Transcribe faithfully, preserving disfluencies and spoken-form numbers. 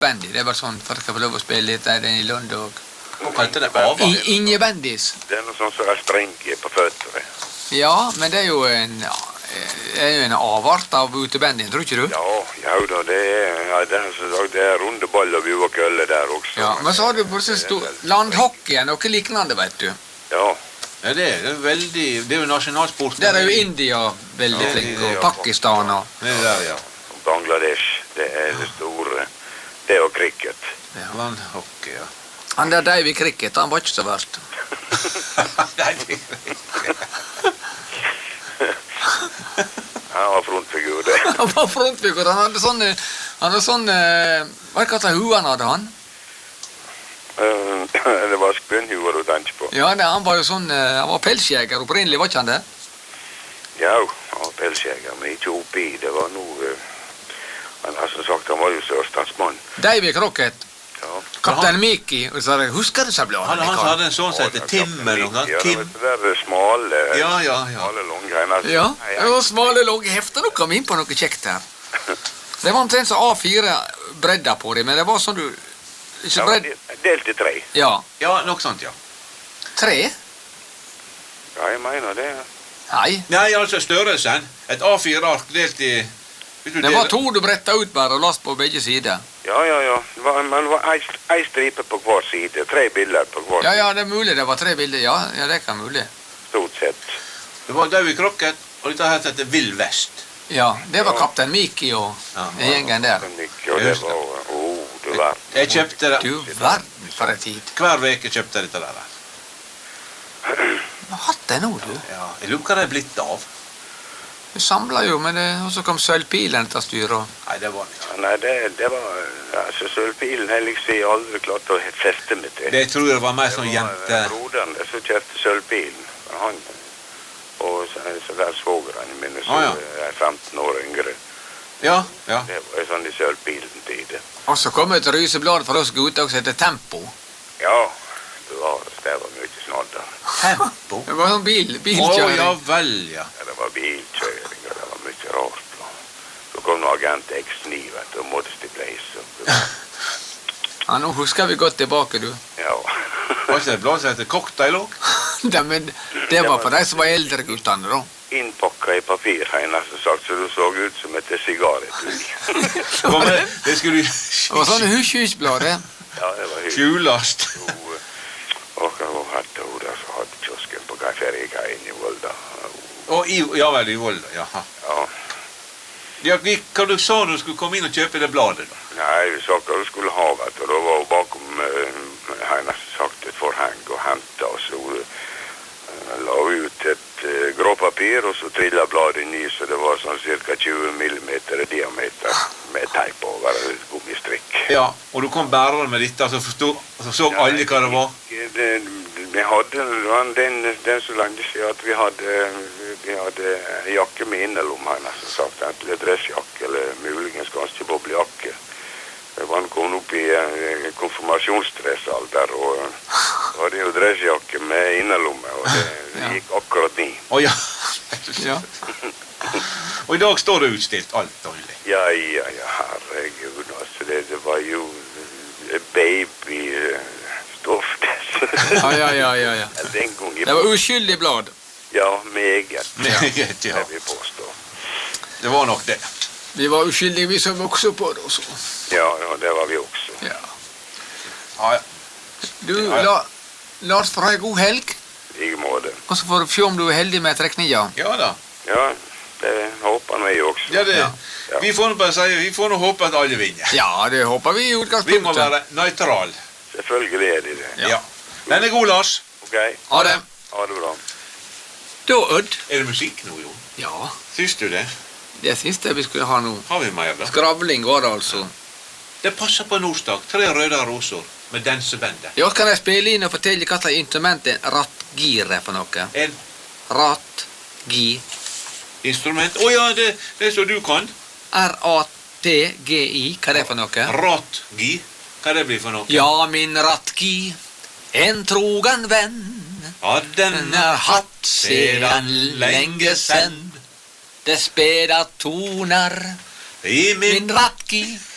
bandy, det var sånn for at jeg skal få lov å spille litt der i Lund og... Kalte det avar? Ingebandis. Det er noe sånn som er strengt på føttene. Ja, men det er jo en, ja, det er jo en avart av utebandyen, tror ikke du? Ja, ja da, det er, ja, det er, som sagt, det er runde ball og buer kølle der også. Ja, men så har du både så stor landhockey, noe liknande, vet du. Ja. Ja, det er veldig, det er jo nasjonalsport. Der er jo India veldig Ja, flink, og ja, Pakistan og... Det er der, ja. Bangladesh, det er det store. Det er jo cricket. Ja, landhockey, ja. Han der Davy Cricket, han var ikke så verst. Nei, det er ikke. Han var frontfigur, det. Han var frontfigur, han hadde sånne... Han hadde sånne... Hva er det hva huan hadde han? Uh, det var skvennhuer du tenkte på. Ja, det, han var jo sånn... uh, Han var pelsjeger opprinnelig, var ikke han det? Ja, han var pelsjeger, men ikke oppi. Det var noe... Uh, han har som sagt, han var jo sørstatsmann. Davy Crockett. Ja. Kaptein Mickey, og så husker du seg Han, han hadde en sånn som heter Tim eller noe. Ja, Tim. det der smale, Ja, ja, ja. smale longgreiner. Ja, det var smale lange hefter, nå kom inn på noe kjekt her. Det var omtrent så A fire bredda på det, men det var sånn du... Ikke Ja, bredd... delt i tre. Ja. Ja, noe sånt, ja. Tre? Ja, jeg mener det. Nei. Nei, altså størrelsen. Et A fire ark delt i... Hvis du Det var deler- to du bretta ut bare og last på begge sider. Ja, ja, ja. Det var, men det var ei, ei stripe på hver side. Tre bilder på hver Ja, side. ja, det er mulig det var tre bilder. Ja, ja det kan mulig. Stort sett. Det var Davy Crockett, og dette her heter Vill Vest. Ja, det var Ja. Kaptein Mickey og Ja. den gjengen der. Men ikke, og det Just det. var... Åh, du verden. Jeg kjøpte det. Du verden for en tid. Hver veke kjøpte jeg dette der. Hva hatt det nå, du? Ja, jeg lurer hva det er blitt av. Du samler jo, men det, og så kom sølvpilen til styr og... Nei, det var Ja, nei, det, det var... Altså, sølvpilen har liksom jeg aldri klart å feste meg til. Det tror jeg var mer Det sånn var jente... broderen som kjøpte sølvpilen. Han, og så, så der svogeren min, så Ah, ja. er femten år yngre. Ja, ja. Det var sånn i sølvpilen tid. Og så kom et ryseblad for oss gutter som heter Tempo. Ja, det var, det var mye snadder. Tempo. Det var sånn bil, Å, bilkjøring. ja vel, ja. Ja, det var bilkjøring, og det var mye rart. Og så kom nå agent X ni, vet du, og Modesty Blaze. Og, Ja, nå husker vi godt tilbake, du. ja. Var ikke det et blad som heter Cocktail også? Det, men, det var for de som var eldre guttene, da. Innpakket i papir, har jeg nesten sagt, så det så ut som et sigaretui. Hva med det? Det skulle Det var sånne husjusblad, det. Ja, det var hyggelig. skjulast. Jo, og hva hadde hun der som hadde kiosken på Ferjekaien i Volda? Å, i, ja vel, i Volda, jaha. Ja. Ja, vi- hva du sa du skulle komme inn og kjøpe det bladet da? Nei, vi sa hva du skulle ha, vet du. Da var hun bakom, uh, har jeg nesten sagt, et forheng og hentet, og så uh, la hun ut et uh, gråpapir, og så trillet bladet inn i, så det var sånn cirka tjue millimeter i diameter, med teip over, og gummistrikk. Ja, og du kom bærende med dette, så forstod, så så alle hva det var. Det, vi hadde den, den, den så lenge siden at vi hadde, vi hadde jakke med innerlom, har jeg nesten sagt, enten dressjakke eller muligens kanskje boblejakke. Det var han kom opp i eh, konfirmasjonsdressalder, og da hadde jeg jo dressjakke med innerlomme, og det, det Ja. gikk akkurat ni. Å ja. Ja. Og i dag står det utstilt alt, Olli. Ja, ja, ja, herregud, altså, det, det var jo babystoff. Ja, ja, ja, ja, ja. Den gang i Det var uskyldig blad. Ja, meget. Meget, ja. Det vi påstår. Det var nok det. Vi var uskyldige, vi som vokste på det også. Ja, ja, det var vi også. Ja. Ja, ja. Du, la, Lars, får ha en god helg, I like måte. og så får du se om du er heldig med trekninga. Ja da. Ja, det håper vi også. Ja, det, Ja. Vi får nå bare si, vi får nå håpe at alle vinner. Ja, det håper vi i Vi må utgangspunktet. være nøytral. Selvfølgelig er det det. Ja. Ja. Den er god, Lars. Ok, Ha det. ha det bra. Da, Odd. Er det musikk nå, jo? Ja, Syns du det? det siste vi skulle ha nå. Har vi mer, da? Skravling var det altså. Det passer på en onsdag. Tre røde roser med dansebandet. Ja, kan jeg spille inn og fortelle hva slags instrument en rattgir er for noe? En Rattgi. instrument. Å ja, det, det er så du kan. R A T G I. Hva er det for noe? Ratgi. Hva det blir for noe? Ja, min rattgi, en trogen venn. Ja, den Den er hatt sedan lenge sen. Det speda toner I min min rattgi